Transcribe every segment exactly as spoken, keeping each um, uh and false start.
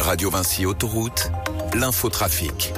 Radio Vinci Autoroute, l'infotrafic.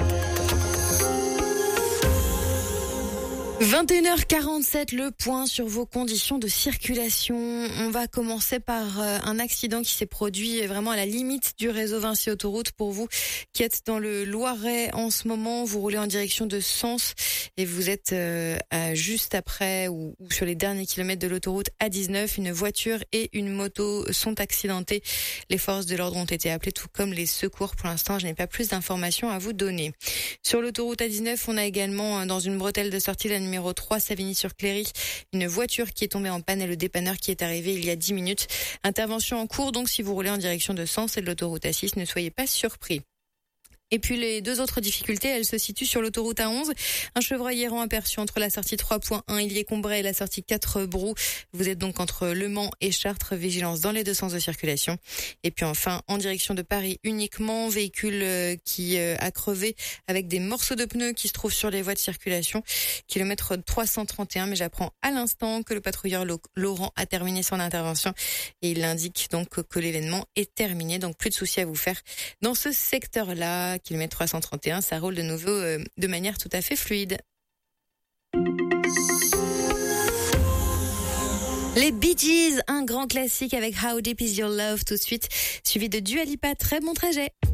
vingt et une heures quarante-sept, le point sur vos conditions de circulation. On va commencer par un accident qui s'est produit vraiment à la limite du réseau Vinci Autoroute. Pour vous qui êtes dans le Loiret en ce moment, vous roulez en direction de Sens et vous êtes euh, à juste après ou, ou sur les derniers kilomètres de l'autoroute A dix-neuf. Une voiture et une moto sont accidentées. Les forces de l'ordre ont été appelées, tout comme les secours. Pour l'instant, je n'ai pas plus d'informations à vous donner. Sur l'autoroute A dix-neuf, on a également dans une bretelle de sortie la numéro trois, Savigny-sur-Cléry, une voiture qui est tombée en panne et le dépanneur qui est arrivé il y a dix minutes. Intervention en cours, donc si vous roulez en direction de Sens et de l'autoroute A six, ne soyez pas surpris. Et puis les deux autres difficultés, elles se situent sur l'autoroute A onze. Un chevreuil errant aperçu entre la sortie trois point un Illier-Combray et la sortie quatre Brou. Vous êtes donc entre Le Mans et Chartres, vigilance dans les deux sens de circulation. Et puis enfin, en direction de Paris uniquement, véhicule qui a crevé avec des morceaux de pneus qui se trouvent sur les voies de circulation. Kilomètre trois cent trente et un, mais j'apprends à l'instant que le patrouilleur Laurent a terminé son intervention et il indique donc que l'événement est terminé. Donc plus de soucis à vous faire dans ce secteur-là. Kilomètre trois cent trente et un, ça roule de nouveau euh, de manière tout à fait fluide. Les Bee Gees, un grand classique avec How Deep Is Your Love tout de suite, suivi de Dua Lipa. Très bon trajet.